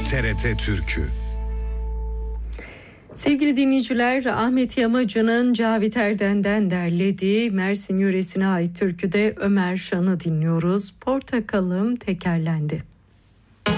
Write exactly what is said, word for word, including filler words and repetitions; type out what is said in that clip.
T R T Türkü. Sevgili dinleyiciler, Ahmet Yamacı'nın Cavit Erden'den derlediği Mersin yöresine ait türküde Ömer Şan'ı dinliyoruz. Portakalım tekerlendi.